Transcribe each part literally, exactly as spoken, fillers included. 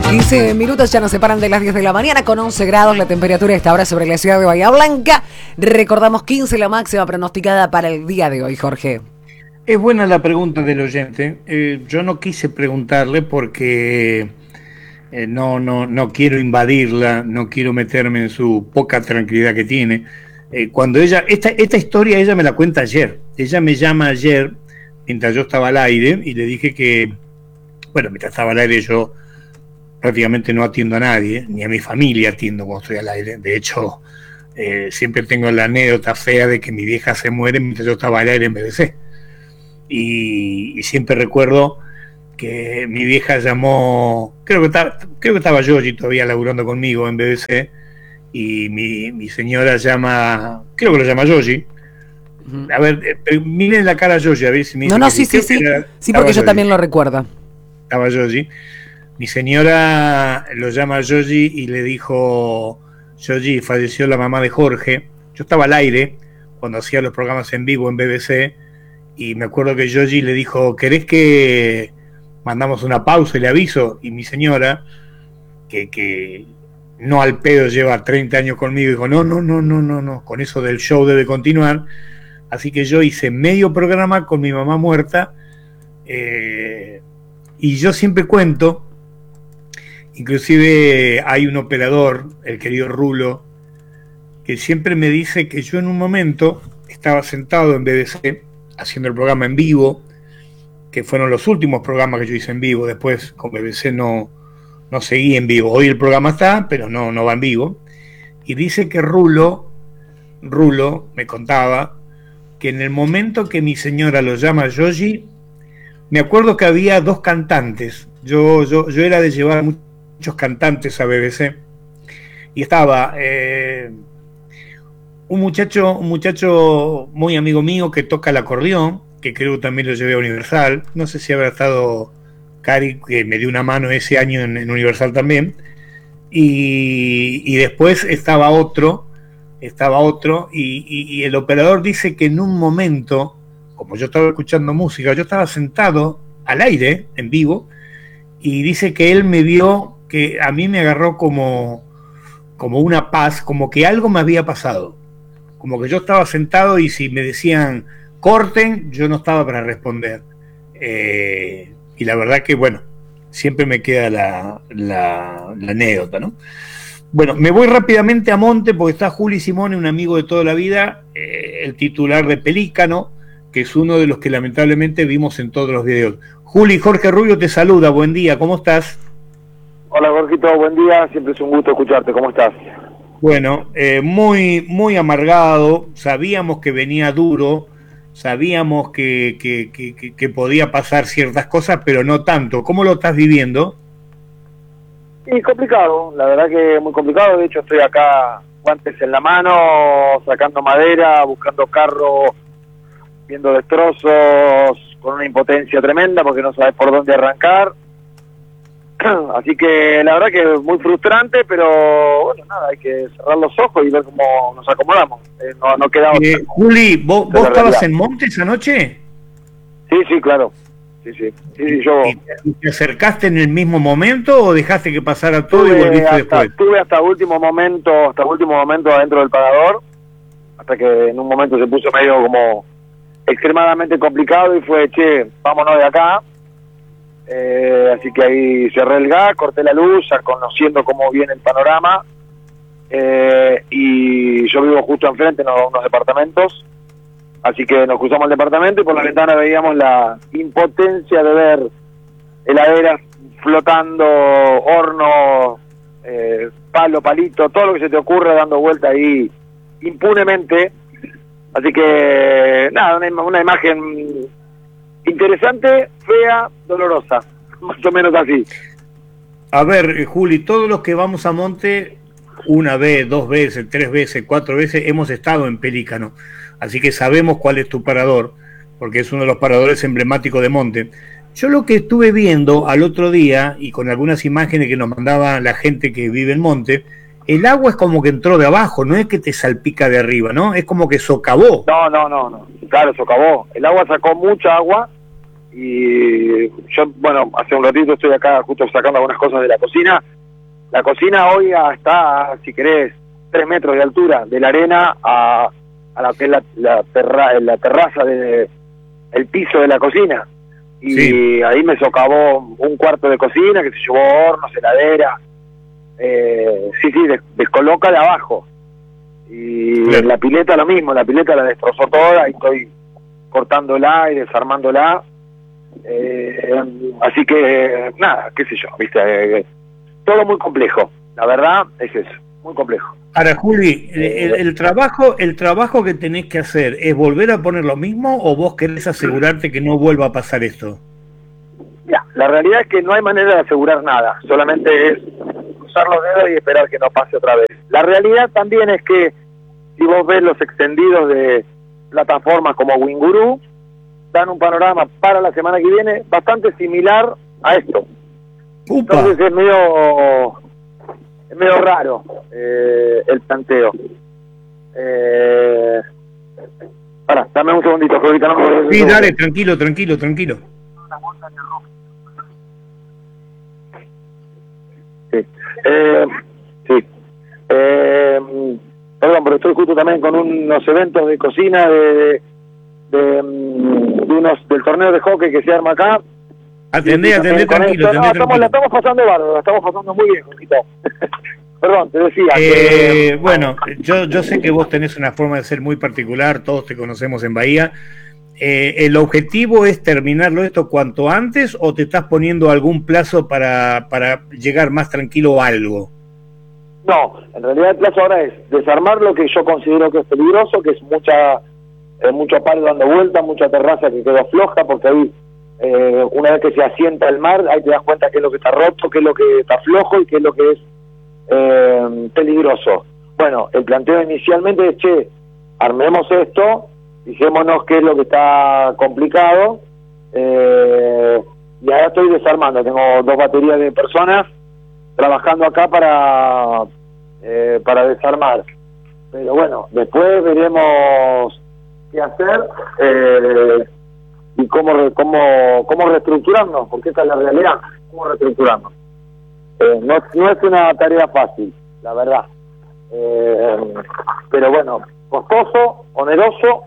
quince minutos ya nos separan de las diez de la mañana con once grados la temperatura a esta hora sobre la ciudad de Bahía Blanca. Recordamos quince la máxima pronosticada para el día de hoy, Jorge. Es buena la pregunta del oyente. Eh, yo no quise preguntarle porque eh, no, no, no quiero invadirla, no quiero meterme en su poca tranquilidad que tiene. Eh, cuando ella, esta, esta historia ella me la cuenta ayer. Ella me llama ayer mientras yo estaba al aire y le dije que, bueno, mientras estaba al aire yo prácticamente no atiendo a nadie, ni a mi familia atiendo cuando estoy al aire. De hecho, eh, siempre tengo la anécdota fea de que mi vieja se muere mientras yo estaba al aire en B B C. Y, y siempre recuerdo que mi vieja llamó, creo que estaba, creo que estaba Yogi todavía laburando conmigo en B B C, y mi, mi señora llama, creo que lo llama Yogi. A ver, eh, miren la cara a Yogi, a ver si me dice. No, no, sí, sí, sí, era, sí, porque yo Yogi. También lo recuerdo. Estaba Yogi. Mi señora lo llama a Yogi y le dijo: Yogi, falleció la mamá de Jorge. Yo estaba al aire cuando hacía los programas en vivo en B B C y me acuerdo que Yogi le dijo: ¿querés que mandamos una pausa y le aviso? Y mi señora, que, que no al pedo lleva treinta años conmigo, dijo: no, no, no, no, no, no, con eso del show debe continuar. Así que yo hice medio programa con mi mamá muerta, eh, y yo siempre cuento. Inclusive hay un operador, el querido Rulo, que siempre me dice que yo en un momento estaba sentado en B B C haciendo el programa en vivo, que fueron los últimos programas que yo hice en vivo. Después con B B C no, no seguí en vivo. Hoy el programa está, pero no, no va en vivo. Y dice que Rulo, Rulo me contaba que en el momento que mi señora lo llama a Yogi, me acuerdo que había dos cantantes. Yo, yo, yo era de llevar mucho muchos cantantes a B B C y estaba eh, un muchacho un muchacho muy amigo mío que toca el acordeón, que creo que también lo llevé a Universal. No sé si habrá estado Cari, que me dio una mano ese año en, en Universal también, y, y después estaba otro estaba otro y, y, y el operador dice que en un momento, como yo estaba escuchando música, yo estaba sentado al aire en vivo, y dice que él me vio, que a mí me agarró como, como una paz, como que algo me había pasado, como que yo estaba sentado y si me decían corten, yo no estaba para responder, eh, y la verdad que bueno, siempre me queda la, la, la anécdota, ¿no? Bueno, me voy rápidamente a Monte porque está Juli Simone, un amigo de toda la vida, eh, el titular de Pelícano, que es uno de los que lamentablemente vimos en todos los videos. Juli, Jorge Rubio te saluda, buen día, ¿cómo estás? Hola Jorgito, buen día, siempre es un gusto escucharte, ¿cómo estás? Bueno, eh, muy, muy amargado, sabíamos que venía duro, sabíamos que, que, que, que podía pasar ciertas cosas, pero no tanto. ¿Cómo lo estás viviendo? Sí, complicado, la verdad que muy complicado. De hecho estoy acá, guantes en la mano, sacando madera, buscando carro, viendo destrozos, con una impotencia tremenda porque no sabes por dónde arrancar. Así que la verdad que es muy frustrante, pero bueno, nada, hay que cerrar los ojos y ver cómo nos acomodamos. Eh, no, no queda otra. Eh, Juli, ¿vos, vos estabas en Monte esa noche? Sí, sí, claro. Sí, sí. sí, sí yo... ¿Y te acercaste en el mismo momento o dejaste que pasara todo estuve y volviste hasta, después? Estuve hasta último momento, hasta último momento adentro del parador, hasta que en un momento se puso medio como extremadamente complicado y fue, che, vámonos de acá. Eh, así que ahí cerré el gas, corté la luz, ya conociendo cómo viene el panorama, eh, y yo vivo justo enfrente, en unos departamentos, así que nos cruzamos el departamento y por la ventana veíamos la impotencia de ver heladeras flotando, hornos, eh, palo, palito, todo lo que se te ocurre dando vuelta ahí impunemente. Así que nada, una, una imagen interesante, fea, dolorosa, más o menos así. A ver, Juli, todos los que vamos a Monte, una vez, dos veces, tres veces, cuatro veces, hemos estado en Pelícano, así que sabemos cuál es tu parador, porque es uno de los paradores emblemáticos de Monte. Yo lo que estuve viendo al otro día, y con algunas imágenes que nos mandaba la gente que vive en Monte, el agua es como que entró de abajo, no es que te salpica de arriba, ¿no? Es como que socavó. No, no, no, no. Claro, socavó. El agua sacó mucha agua y yo, bueno, hace un ratito estoy acá justo sacando algunas cosas de la cocina. La cocina hoy está, si querés, tres metros de altura, de la arena a, a la que es la, la, terra, la terraza de el piso de la cocina. Y sí, ahí me socavó un cuarto de cocina que se llevó hornos, heladera. Eh, sí, sí, des, descoloca de abajo. Y claro, la pileta lo mismo, la pileta la destrozó toda y estoy cortándola y desarmándola. Eh, así que, nada, qué sé yo, viste, eh, todo muy complejo, la verdad es eso, muy complejo. Ahora, Juli, el, el trabajo el trabajo que tenés que hacer, ¿es volver a poner lo mismo o vos querés asegurarte que no vuelva a pasar esto? Ya, la realidad es que no hay manera de asegurar nada, solamente es cruzar los dedos y esperar que no pase otra vez. La realidad también es que si vos ves los extendidos de plataformas como Winguru, dan un panorama para la semana que viene bastante similar a esto. Upa. Entonces es medio es medio raro eh, el planteo. Eh, para, dame un segundito, que ahorita no. Sí, dale, tranquilo, tranquilo, tranquilo. Sí. Eh, sí. Eh, perdón, pero estoy justo también con unos eventos de cocina de, de, de, de unos del torneo de hockey que se arma acá. Atendé, atendé, tranquilo, atendé, no, estamos, la estamos pasando bárbaro, la estamos pasando muy bien, Jorgito. Perdón, te decía. Eh, que... Bueno, yo, yo sé que vos tenés una forma de ser muy particular, todos te conocemos en Bahía. Eh, ¿El objetivo es terminarlo esto cuanto antes o te estás poniendo algún plazo para, para llegar más tranquilo a algo? No, en realidad el plazo ahora es desarmar lo que yo considero que es peligroso, que es mucha eh, mucho palo dando vuelta, mucha terraza que quedó floja, porque ahí eh, una vez que se asienta el mar, ahí te das cuenta qué es lo que está roto, qué es lo que está flojo y qué es lo que es eh, peligroso. Bueno, el planteo inicialmente es, che, armemos esto, fijémonos qué es lo que está complicado, eh, y ahora estoy desarmando, tengo dos baterías de personas trabajando acá para eh, para desarmar, pero bueno, después veremos qué hacer eh, y cómo cómo cómo reestructurarnos, porque esa es la realidad, cómo reestructurarnos. Eh, no, no es una tarea fácil, la verdad, eh, pero bueno, costoso, oneroso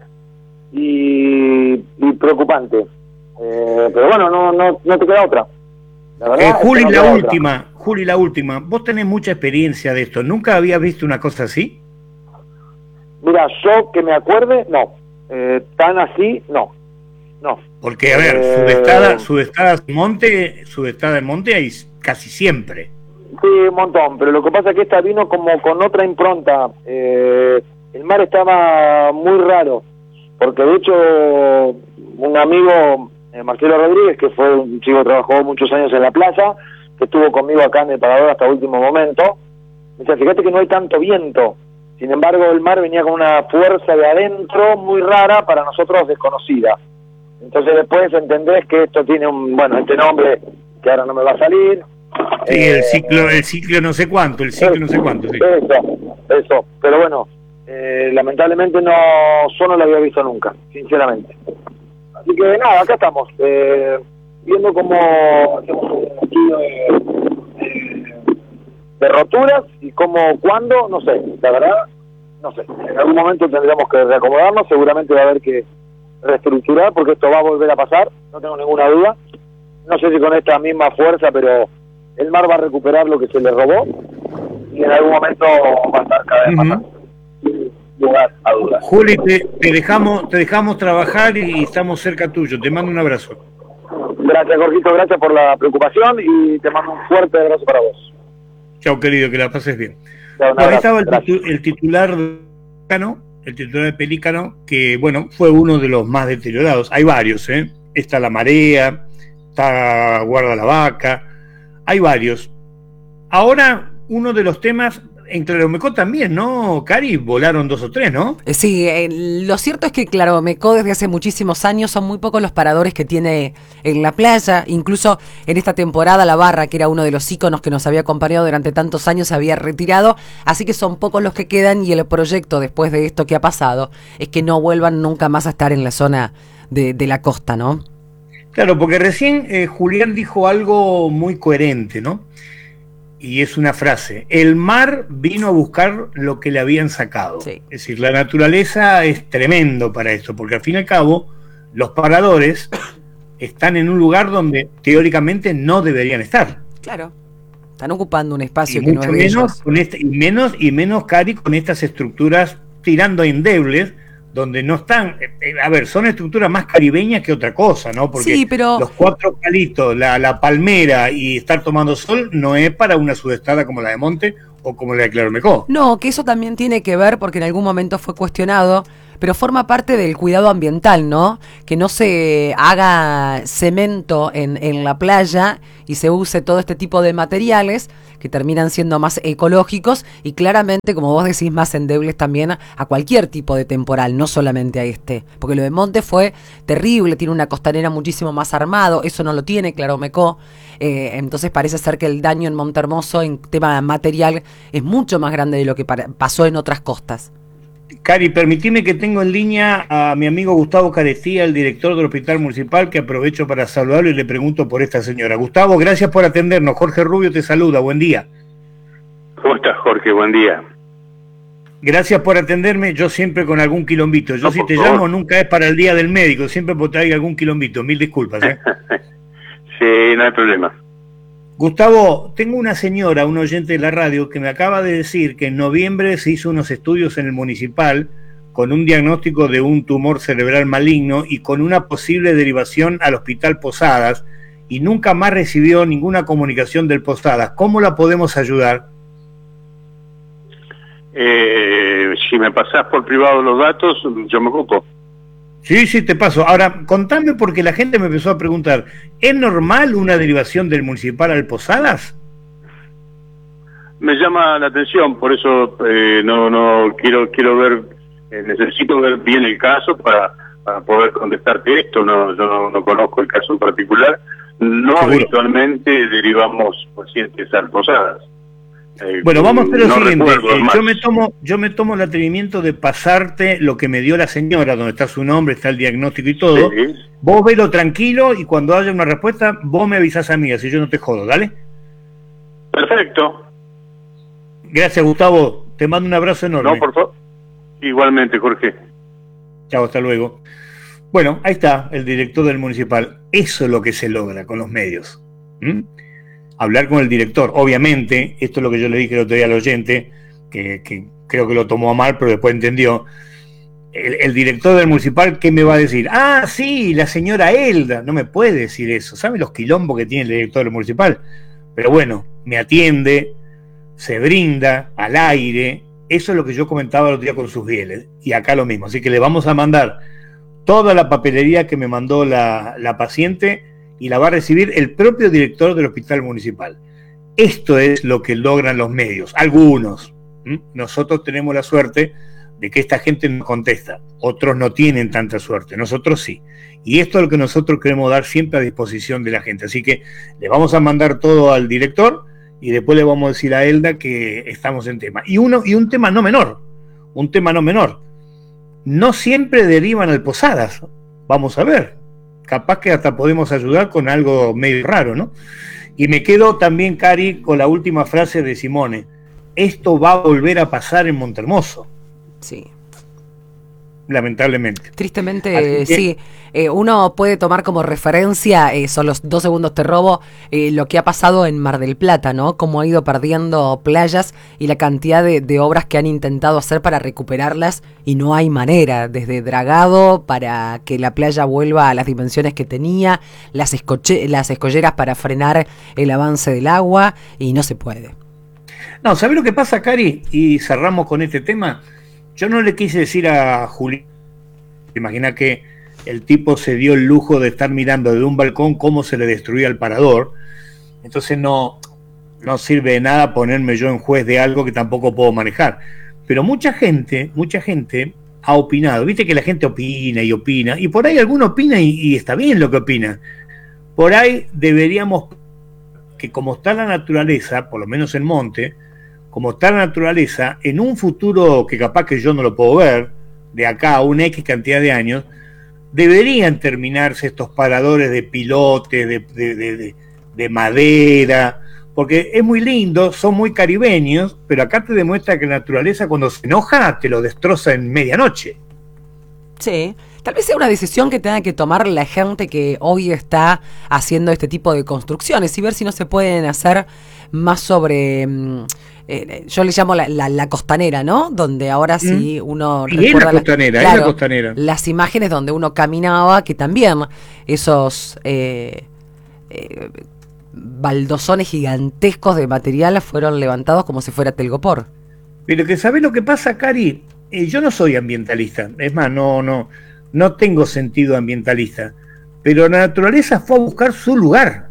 y, y preocupante, eh, pero bueno, no no no te queda otra. La verdad, eh, Juli, no la última, otra. Juli, la última. Vos tenés mucha experiencia de esto. ¿Nunca habías visto una cosa así? Mira, yo que me acuerde, no. Eh, tan así, no. No. Porque, a ver, eh... sudestada, sudestada en monte, sudestada en monte hay casi siempre. Sí, un montón. Pero lo que pasa es que esta vino como con otra impronta. Eh, el mar estaba muy raro. Porque, de hecho, un amigo... Eh, Marcelo Rodríguez, que fue un chico que trabajó muchos años en la playa, que estuvo conmigo acá en el parador hasta el último momento, me decía, fíjate que no hay tanto viento, sin embargo el mar venía con una fuerza de adentro muy rara, para nosotros desconocida. Entonces después entendés que esto tiene un, bueno, este nombre que ahora no me va a salir. Sí, eh, el ciclo, el ciclo no sé cuánto, el ciclo eso, no sé cuánto. Sí. Eso, eso, pero bueno, eh, lamentablemente no, yo no lo había visto nunca, sinceramente. Así que nada, acá estamos, eh, viendo cómo hacemos un estudio de, de, de roturas y cómo, cuándo, no sé, la verdad, no sé. En algún momento tendremos que reacomodarnos, seguramente va a haber que reestructurar porque esto va a volver a pasar, no tengo ninguna duda. No sé si con esta misma fuerza, pero el mar va a recuperar lo que se le robó y en algún momento va a estar cada vez más. Uh-huh. Lugar a dudas. Juli, te, te dejamos te dejamos trabajar y estamos cerca tuyo. Te mando un abrazo. Gracias, Jorgito, gracias por la preocupación y te mando un fuerte abrazo para vos. Chao, querido, que la pases bien. Chao, bueno, estaba el, titu el titular de Pelícano, el titular de Pelícano, que bueno, fue uno de los más deteriorados. Hay varios, ¿eh? Está La Marea, está Guarda la Vaca, hay varios. Ahora, uno de los temas... En Claromecó también, ¿no, Cari? Volaron dos o tres, ¿no? Sí, eh, lo cierto es que Claromecó desde hace muchísimos años son muy pocos los paradores que tiene en la playa. Incluso en esta temporada la barra, que era uno de los íconos que nos había acompañado durante tantos años, se había retirado. Así que son pocos los que quedan y el proyecto después de esto que ha pasado es que no vuelvan nunca más a estar en la zona de, de la costa, ¿no? Claro, porque recién eh, Julián dijo algo muy coherente, ¿no? Y es una frase: el mar vino a buscar lo que le habían sacado. Sí. Es decir, la naturaleza es tremendo para esto, porque al fin y al cabo los paradores están en un lugar donde teóricamente no deberían estar. Claro, están ocupando un espacio Y que no mucho es de menos ellos. con este, y menos y menos, Cari, con estas estructuras tirando a endebles, donde no están, eh, a ver, son estructuras más caribeñas que otra cosa, ¿no? Porque Sí, pero los cuatro palitos, la, la palmera y estar tomando sol no es para una sudestada como la de Monte o como la de Claromecó. no, que eso también tiene que ver porque en algún momento fue cuestionado, pero forma parte del cuidado ambiental, ¿no? Que no se haga cemento en, en la playa y se use todo este tipo de materiales que terminan siendo más ecológicos y claramente, como vos decís, más endebles también a, a cualquier tipo de temporal, no solamente a este. Porque lo de Monte fue terrible, tiene una costanera muchísimo más armado, eso no lo tiene Claromecó. Eh, entonces parece ser que el daño en Montehermoso en tema material es mucho más grande de lo que para, pasó en otras costas. Cari, permitime que tengo en línea a mi amigo Gustavo Carecía, el director del Hospital Municipal, que aprovecho para saludarlo y le pregunto por esta señora. Gustavo, gracias por atendernos. Jorge Rubio te saluda, buen día. ¿Cómo estás, Jorge? Buen día. Gracias por atenderme, yo siempre con algún quilombito. Yo No, si por te favor. llamo nunca es para el día del médico, siempre porque traiga algún quilombito. Mil disculpas, ¿eh? Sí, no hay problema. Gustavo, tengo una señora, un oyente de la radio, que me acaba de decir que en noviembre se hizo unos estudios en el municipal con un diagnóstico de un tumor cerebral maligno y con una posible derivación al Hospital Posadas, y nunca más recibió ninguna comunicación del Posadas. ¿Cómo la podemos ayudar? Eh, si me pasás por privado los datos, yo me ocupo. Sí, sí, te paso. Ahora, contame, porque la gente me empezó a preguntar, ¿es normal una derivación del municipal al Posadas? Me llama la atención, por eso eh, no no quiero quiero ver, eh, necesito ver bien el caso para, para poder contestarte esto. No, yo no, no conozco el caso en particular. No Seguro. Habitualmente derivamos pacientes al Posadas. Eh, Bueno, vamos a hacer lo no siguiente. recuerdo Eh, más. yo me tomo, yo me tomo el atrevimiento de pasarte lo que me dio la señora, donde está su nombre, está el diagnóstico y todo. Sí. Vos velo tranquilo y cuando haya una respuesta, vos me avisás a mí, así yo no te jodo, ¿dale? Perfecto. Gracias, Gustavo. Te mando un abrazo enorme. No, por favor. Igualmente, Jorge. Chao, hasta luego. Bueno, ahí está el director del municipal. Eso es lo que se logra con los medios. ¿Mm? Hablar con el director. Obviamente, esto es lo que yo le dije el otro día al oyente, que, que creo que lo tomó a mal, pero después entendió. El, el director del municipal, ¿qué me va a decir? Ah, sí, la señora Elda. No me puede decir eso. ¿Sabe los quilombos que tiene el director del municipal? Pero bueno, me atiende, se brinda al aire. Eso es lo que yo comentaba el otro día con sus bieles. Y acá lo mismo. Así que le vamos a mandar toda la papelería que me mandó la, la paciente, y la va a recibir el propio director del hospital municipal. Esto es lo que logran los medios, algunos. ¿Mm? Nosotros tenemos la suerte de que esta gente nos contesta, otros no tienen tanta suerte, nosotros sí. Y esto es lo que nosotros queremos dar siempre a disposición de la gente. Así que le vamos a mandar todo al director y después le vamos a decir a Elda que estamos en tema. Y, uno, y un tema no menor, un tema no menor. No siempre derivan al Posadas, vamos a ver. Capaz que hasta podemos ayudar con algo medio raro, ¿no? Y me quedo también, Cari, con la última frase de Simone. Esto va a volver a pasar en Montehermoso. Sí. Lamentablemente. Tristemente, Así que- sí. Eh, uno puede tomar como referencia, eh, son los dos segundos te robo, eh, lo que ha pasado en Mar del Plata, ¿no? Cómo ha ido perdiendo playas y la cantidad de, de obras que han intentado hacer para recuperarlas y no hay manera, desde dragado para que la playa vuelva a las dimensiones que tenía, las, escoche- las escolleras para frenar el avance del agua y no se puede. No, ¿sabes lo que pasa, Cari? Y cerramos con este tema. Yo no le quise decir a Juli, imagina que el tipo se dio el lujo de estar mirando desde un balcón cómo se le destruía el parador. Entonces no, no sirve de nada ponerme yo en juez de algo que tampoco puedo manejar. Pero mucha gente, mucha gente ha opinado. Viste que la gente opina y opina, y por ahí alguno opina y, y está bien lo que opina. Por ahí deberíamos, que como está la naturaleza, por lo menos en Monte, como está la naturaleza, en un futuro que capaz que yo no lo puedo ver, de acá a una X cantidad de años, deberían terminarse estos paradores de pilotes, de, de, de, de, de madera, porque es muy lindo, son muy caribeños, pero acá te demuestra que la naturaleza cuando se enoja te lo destroza en medianoche. Sí, tal vez sea una decisión que tenga que tomar la gente que hoy está haciendo este tipo de construcciones y ver si no se pueden hacer más sobre, eh, yo le llamo la, la, la costanera, ¿no? Donde ahora sí uno y recuerda es la costanera, la, claro, es la costanera. Las imágenes donde uno caminaba, que también esos eh, eh, baldosones gigantescos de material fueron levantados como si fuera telgopor. Pero que ¿sabés lo que pasa, Cari? Eh, yo no soy ambientalista, es más, no, no, no tengo sentido ambientalista, pero la naturaleza fue a buscar su lugar.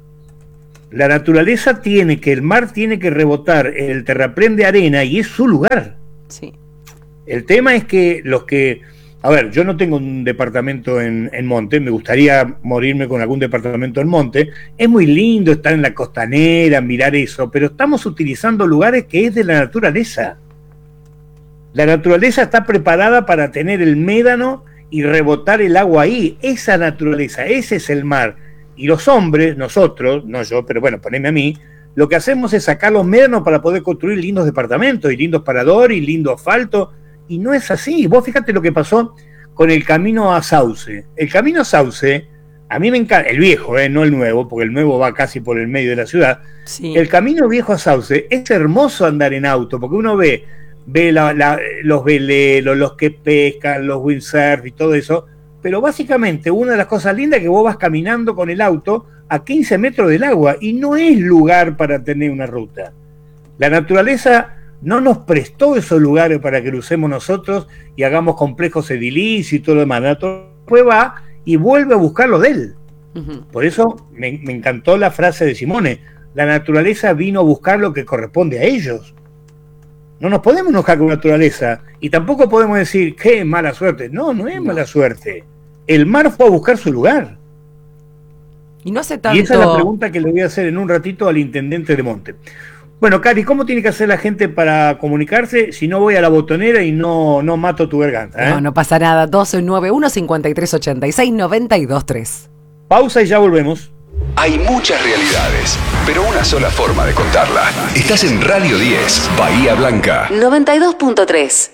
La naturaleza tiene que, el mar tiene que rebotar en el terraplén de arena y es su lugar. Sí. El tema es que los que, a ver, yo no tengo un departamento en, en monte, me gustaría morirme con algún departamento en monte, es muy lindo estar en la costanera, mirar eso, pero estamos utilizando lugares que es de la naturaleza. La naturaleza está preparada para tener el médano y rebotar el agua ahí. Esa naturaleza, ese es el mar. Y los hombres, nosotros, no yo, pero bueno, poneme a mí, lo que hacemos es sacar los médanos para poder construir lindos departamentos y lindos paradores y lindo asfalto. Y no es así. Vos fíjate lo que pasó con el camino a Sauce. El camino a Sauce, a mí me encanta, el viejo, eh, no el nuevo, porque el nuevo va casi por el medio de la ciudad. Sí. El camino viejo a Sauce es hermoso andar en auto, porque uno ve... ve la, la, los veleros, los que pescan, los windsurf y todo eso, pero básicamente una de las cosas lindas es que vos vas caminando con el auto a quince metros del agua y no es lugar para tener una ruta. La naturaleza no nos prestó esos lugares para que lo usemos nosotros y hagamos complejos edilicios y todo lo demás. La naturaleza va y vuelve a buscar lo de él. Uh-huh. Por eso me, me encantó la frase de Simone, la naturaleza vino a buscar lo que corresponde a ellos. No nos podemos enojar con la naturaleza y tampoco podemos decir qué mala suerte. No, no es no. mala suerte. El mar fue a buscar su lugar. Y no hace tanto... Y esa es la pregunta que le voy a hacer en un ratito al intendente de Monte. Bueno, Cari, ¿cómo tiene que hacer la gente para comunicarse si no voy a la botonera y no, no mato tu garganta? ¿eh? No, no pasa nada. doce noventa y uno, cincuenta y tres ochenta y seis, noventa y dos tres. Pausa y ya volvemos. Hay muchas realidades, pero una sola forma de contarla. Estás en Radio diez, Bahía Blanca. noventa y dos punto tres.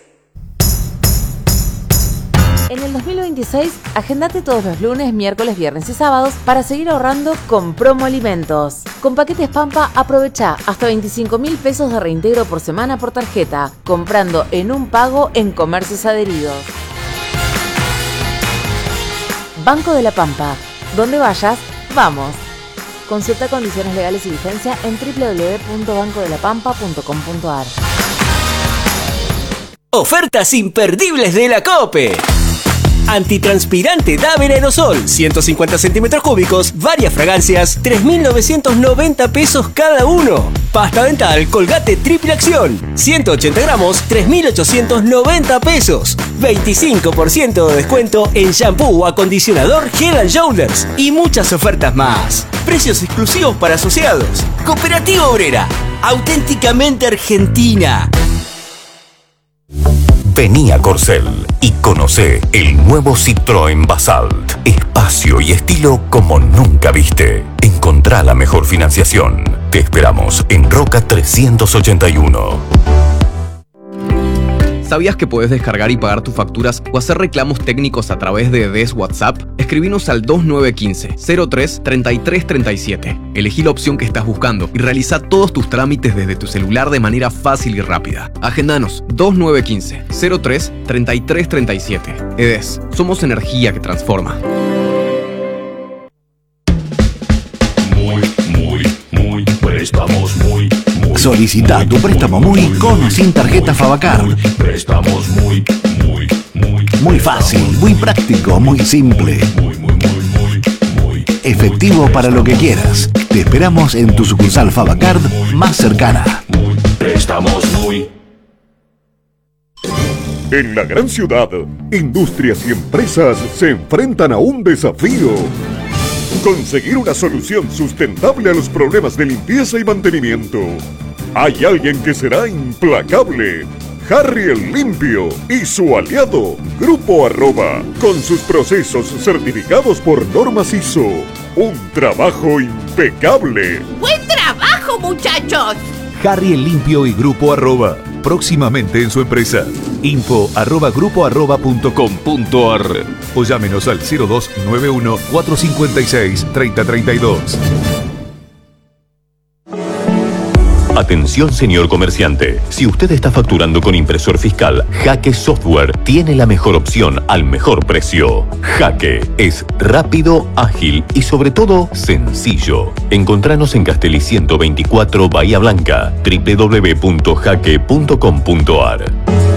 En el dos mil veintiséis, agendate todos los lunes, miércoles, viernes y sábados para seguir ahorrando con Promo Alimentos. Con paquetes Pampa, aprovecha hasta veinticinco mil pesos de reintegro por semana por tarjeta, comprando en un pago en comercios adheridos. Banco de la Pampa. Donde vayas, vamos. Consulta condiciones legales y vigencia en doble u doble u doble u punto banco de la pampa punto com punto a r. Ofertas imperdibles de la COPE. Antitranspirante Daven Aerosol, ciento cincuenta centímetros cúbicos, varias fragancias, tres mil novecientos noventa pesos cada uno. Pasta dental Colgate Triple Acción, ciento ochenta gramos, tres mil ochocientos noventa pesos. veinticinco por ciento de descuento en shampoo o acondicionador Head and Shoulders y muchas ofertas más. Precios exclusivos para asociados. Cooperativa Obrera, auténticamente argentina. Vení a Corcel y conocé el nuevo Citroën Basalt. Espacio y estilo como nunca viste. Encontrá la mejor financiación. Te esperamos en Roca trescientos ochenta y uno. ¿Sabías que podés descargar y pagar tus facturas o hacer reclamos técnicos a través de D E S WhatsApp? Escribinos al dos nueve uno cinco, cero tres, treinta y tres treinta y siete. Elegí la opción que estás buscando y realiza todos tus trámites desde tu celular de manera fácil y rápida. Agendanos dos nueve uno cinco, cero tres, treinta y tres treinta y siete. E D E S, somos energía que transforma. Muy, muy, muy, préstamos muy, muy. Solicita tu préstamo muy con o sin tarjeta Favacard. Préstamos muy, muy, muy. Muy fácil, muy práctico, muy simple. Muy, muy, muy, muy, muy. Efectivo para lo que quieras. Te esperamos en tu sucursal Favacard más cercana. Muy, préstamos muy. En la gran ciudad, industrias y empresas se enfrentan a un desafío. Conseguir una solución sustentable a los problemas de limpieza y mantenimiento. Hay alguien que será implacable. Harry el Limpio y su aliado, Grupo Arroba, con sus procesos certificados por normas I S O. Un trabajo impecable. ¡Buen trabajo, muchachos! Harry el Limpio y Grupo Arroba, próximamente en su empresa. Info arroba grupo arroba punto com punto ar o llámenos al cero dos nueve uno cuatro cinco seis tres cero tres dos. Atención, señor comerciante. Si usted está facturando con impresor fiscal, Jaque Software tiene la mejor opción al mejor precio. Jaque es rápido, ágil y sobre todo sencillo. Encontranos en Castelli ciento veinticuatro, Bahía Blanca, doble u doble u doble u punto jaque punto com punto ar.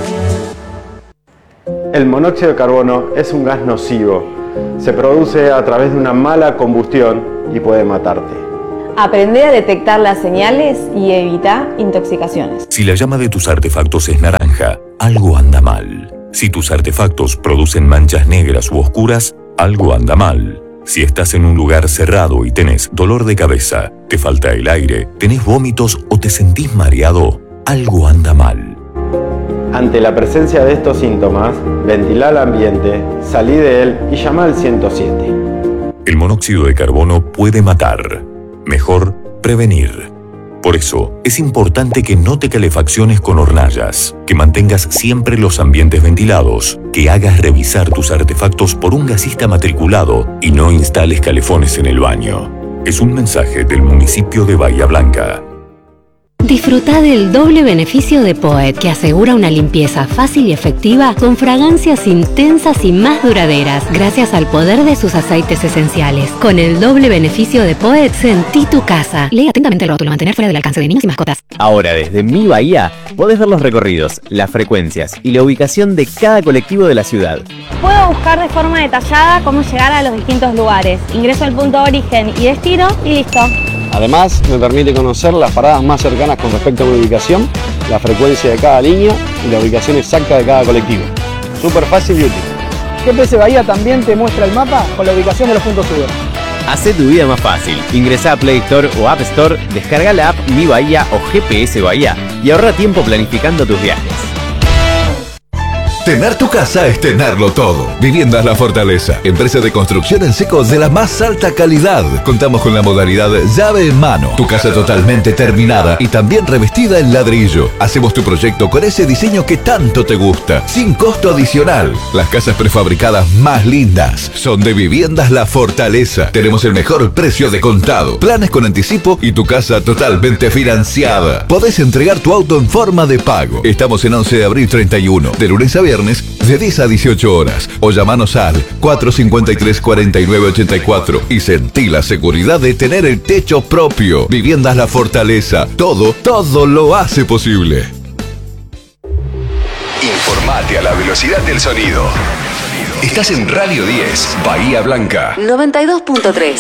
El monóxido de carbono es un gas nocivo. Se produce a través de una mala combustión y puede matarte. Aprende a detectar las señales y evita intoxicaciones. Si la llama de tus artefactos es naranja, algo anda mal. Si tus artefactos producen manchas negras u oscuras, algo anda mal. Si estás en un lugar cerrado y tenés dolor de cabeza, te falta el aire, tenés vómitos o te sentís mareado, algo anda mal. Ante la presencia de estos síntomas, ventila el ambiente, salí de él y llama al ciento siete. El monóxido de carbono puede matar. Mejor prevenir. Por eso, es importante que no te calefacciones con hornallas, que mantengas siempre los ambientes ventilados, que hagas revisar tus artefactos por un gasista matriculado y no instales calefones en el baño. Es un mensaje del municipio de Bahía Blanca. Disfruta del doble beneficio de Poet, que asegura una limpieza fácil y efectiva con fragancias intensas y más duraderas, gracias al poder de sus aceites esenciales. Con el doble beneficio de Poet, sentí tu casa. Lee atentamente el rótulo, mantener fuera del alcance de niños y mascotas. Ahora, desde Mi Bahía, podés ver los recorridos, las frecuencias y la ubicación de cada colectivo de la ciudad. Puedo buscar de forma detallada cómo llegar a los distintos lugares. Ingreso al punto de origen y destino y listo. Además, me permite conocer las paradas más cercanas con respecto a mi ubicación, la frecuencia de cada línea y la ubicación exacta de cada colectivo. Súper fácil y útil. G P S Bahía también te muestra el mapa con la ubicación de los puntos Uber. Hacé tu vida más fácil. Ingresá a Play Store o App Store, descarga la app Mi Bahía o G P S Bahía y ahorra tiempo planificando tus viajes. Tener tu casa es tenerlo todo. Viviendas La Fortaleza, empresa de construcción en seco de la más alta calidad. Contamos con la modalidad llave en mano. Tu casa totalmente terminada y también revestida en ladrillo. Hacemos tu proyecto con ese diseño que tanto te gusta, sin costo adicional. Las casas prefabricadas más lindas son de Viviendas La Fortaleza. Tenemos el mejor precio de contado, planes con anticipo y tu casa totalmente financiada. Podés entregar tu auto en forma de pago. Estamos en once de abril treinta y uno, de lunes a viernes, de diez a dieciocho horas, o llamanos al cuatro cinco tres, cuatro nueve ocho cuatro y sentí la seguridad de tener el techo propio. Viviendas La Fortaleza, todo, todo lo hace posible. Informate a la velocidad del sonido. Estás en Radio diez, Bahía Blanca. noventa y dos punto tres.